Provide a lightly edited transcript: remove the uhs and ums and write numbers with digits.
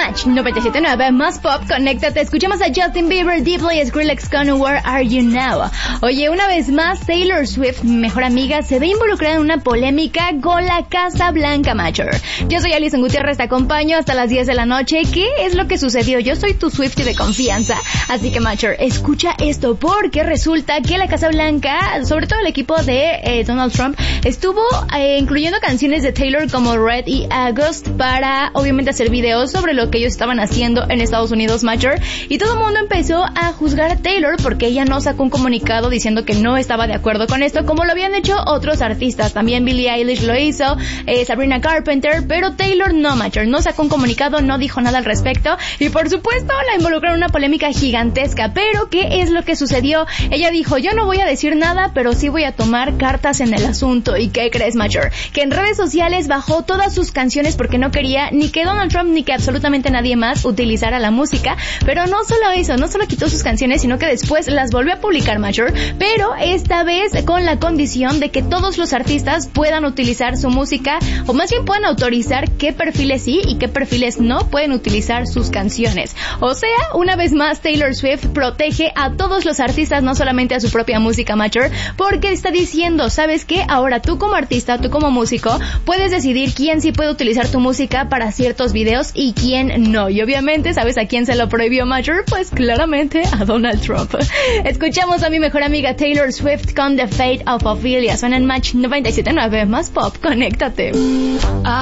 Match 97.9, más pop, conéctate. Escuchamos a Justin Bieber, Deeply, Skrillex con Where Are You Now. Oye, una vez más, Taylor Swift, mi mejor amiga, se ve involucrada en una polémica con la Casa Blanca, Matcher. Yo soy Alison Gutiérrez, te acompaño hasta las 10 de la noche. ¿Qué es lo que sucedió? Yo soy tu Swiftie de confianza, así que, Matcher, escucha esto, porque resulta que la Casa Blanca, sobre todo el equipo de Donald Trump, estuvo incluyendo canciones de Taylor como Red y August para, obviamente, hacer videos sobre lo que ellos estaban haciendo en Estados Unidos, Matcher, y todo el mundo empezó a juzgar a Taylor porque ella no sacó un comunicado diciendo que no estaba de acuerdo con esto, como lo habían hecho otros artistas. También Billie Eilish lo hizo, Sabrina Carpenter, pero Taylor no, Matcher, no sacó un comunicado, no dijo nada al respecto, y por supuesto la involucraron en una polémica gigantesca. Pero ¿qué es lo que sucedió? Ella dijo, yo no voy a decir nada, pero sí voy a tomar cartas en el asunto. ¿Y qué crees, Matcher? Que en redes sociales bajó todas sus canciones porque no quería ni que Donald Trump ni que absolutamente nadie más utilizara la música. Pero no solo eso, no solo quitó sus canciones, sino que después las volvió a publicar, Matcher, pero esta vez con la condición de que todos los artistas puedan utilizar su música, o más bien puedan autorizar qué perfiles sí y qué perfiles no pueden utilizar sus canciones. O sea, una vez más, Taylor Swift protege a todos los artistas, no solamente a su propia música, Matcher, porque está diciendo, ¿sabes qué? Ahora tú como artista, tú como músico, puedes decidir quién sí puede utilizar tu música para ciertos videos y quién no. Y obviamente, ¿sabes a quién se lo prohibió, Matcher? Pues claramente a Donald Trump. Escuchamos a mi mejor amiga Taylor Swift con The Fate of Ophelia. Suena en Match 97.9, más pop, conéctate.